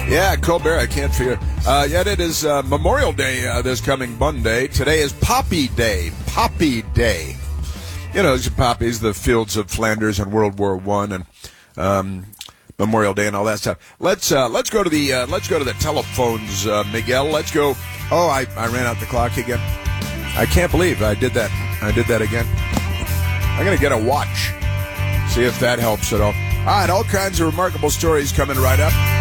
Yeah, Colbert, I can't figure. Yet it is Memorial Day this coming Monday. Today is Poppy Day. Poppy Day. You know, the poppies, the fields of Flanders in World War I, and Memorial Day and all that stuff. Let's go to the telephones, Miguel. Let's go. Oh, I ran out the clock again. I can't believe I did that. I did that again. I'm gonna get a watch. See if that helps at all. All right, all kinds of remarkable stories coming right up.